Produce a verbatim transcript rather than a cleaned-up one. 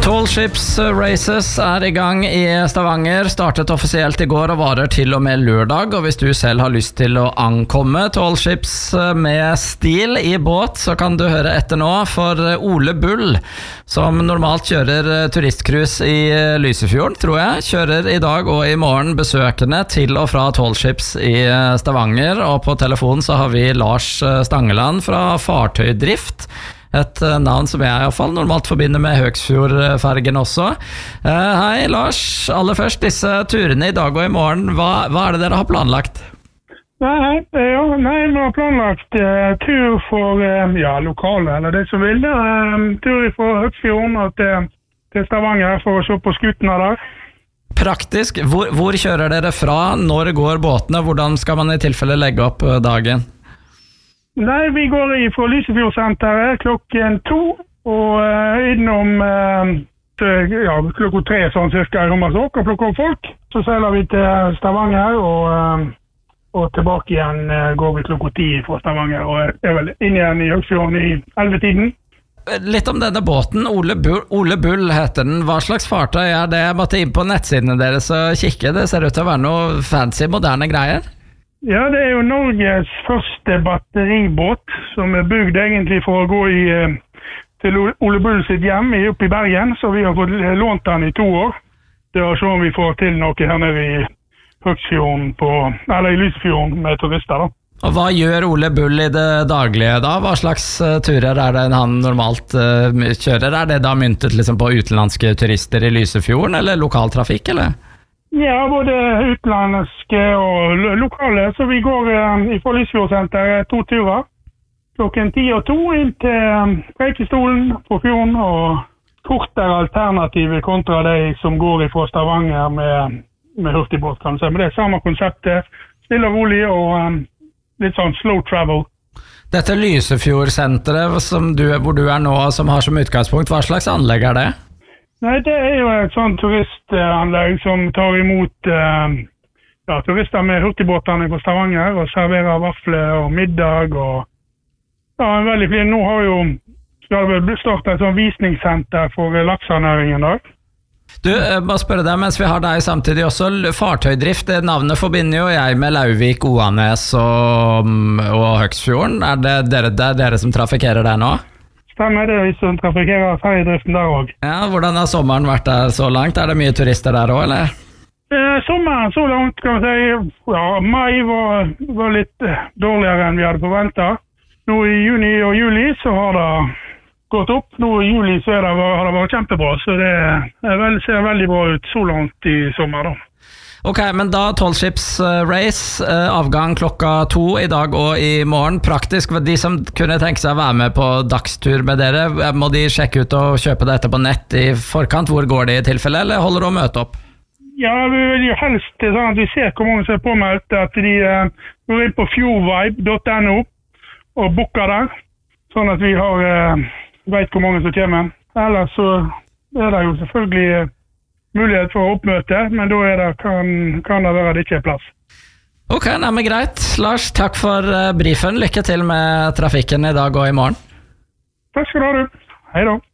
Tall Ships Races er i gang i Stavanger, startet offisielt i går og varer til og med lørdag, og hvis du selv har lyst til å ankomme Tall Ships med stil i båt, så kan du høre etter nå, for Ole Bull, som normalt kjører turistcruise i Lysefjorden, tror jeg, kjører i dag og i morgen besøkende til og fra Tall Ships i Stavanger, og på telefonen så har vi Lars Stangeland fra Fartøydrift, et navn som jeg i hvert fall normalt forbinder med Høgsfjordfergen også. Eh, hei Lars, aller først disse turene i dag og i morgen, hva, hva er det dere har planlagt? Nei, ja, nei vi har planlagt uh, tur for uh, ja, lokale, eller det som vil. Uh, tur fra Høgsfjorden til, til Stavanger for å se på skutene der. Praktisk, hvor, hvor kjører dere fra? Når går båtene? Hvordan skal man i tilfelle legge opp dagen? Nei, vi går i fra Lysefjordsenteret klokken to, og uh, innom uh, til, ja, klokken tre sånn cirka i Rommersåk, og plukker opp folk. Så seiler vi til Stavanger, og, uh, og tilbake igjen uh, går vi klokken ti fra Stavanger, og er vel inn igjen i Høgsfjorden i elleve-tiden. Litt om denne båten, Ole Bull, Ole Bull heter den. Hva slags fartøy er det? Jeg måtte inn på nettsidene deres og kikke. Det ser ut til å være noe fancy, moderne greier. Ja, det er jo Norges første batteribåt, som er bygd egentlig for å gå i, til Ole Bull sitt hjem oppe i Bergen, så vi har fått lånt den i to år. Det er så om vi får til noe her nede i Høgsfjorden, på, eller i Lysefjorden med turister da. Og hva gjør Ole Bull i det daglige da? Hva slags uh, turer er det han normalt uh, kjører? Er det da myntet liksom på utenlandske turister i Lysefjorden, eller lokaltrafikk, eller? Ja, både utenlandske og lo lokale, så vi går um, i Lysefjordsenteret to turer. Klokken ti og to inn til um, Preikestolen på fjorden, og kortere alternativer kontra de som går fra Stavanger med, med hurtigbåt, kan man si. Men det er samme konseptet, stille og rolig og um, litt sånn slow travel. Dette Lysefjordsenteret som du, hvor du er nå, som har som utgangspunkt, hva slags anlegg er det? Nei, det er jo et sånt turistanlegg som tar imot eh, ja, turister med hurtigbåtene på Stavanger og serverer vafler og middag og ja, en veldig fin. Nå har jo skal vi starte et sånt visningssenter for laksenæringen da. Du, jeg må spørre deg, mens vi har deg samtidig også, Fartøydrift, det navnet forbinder jo jeg med Lauvik, Oanes og, og Høgsfjorden. Er det dere, det er dere som trafikerer der nå? Stemmer, det er vi som trafikerer ferjedriften der også. Ja, hvordan har sommeren vært der så langt? Er det mye turister der også, eller? Eh, sommeren så langt, kan man si, ja, mai var, var litt dårligere enn vi hadde forventet. Nå i juni og juli så har det gått opp. Nå i juli så er det, har det vært kjempebra, så det er vel, ser veldig bra ut så langt i sommer da. Ok, men da Tall Ships Race, avgang klokka to i dag og i morgen. Praktisk, de som kunne tenke seg å være med på dagstur med dere, må de sjekke ut og kjøpe dette på nett i forkant? Hvor går det i tilfelle, eller holder du å møte opp? Ja, vi vil jo helst sånn at vi ser hvor mange som er påmeldt, at de uh, går inn på fjordvibe punktum no og booker der, sånn at vi har, uh, vet hvor mange som kommer. Ellers så er det jo selvfølgelig uh, mulighet for oppmøte, men da er det, kan, kan det være at det ikke er plass. Ok, nei, men greit. Lars, takk for uh, briefen. Lykke til med trafikken i dag og i morgen. Takk skal du ha, du. Hei da.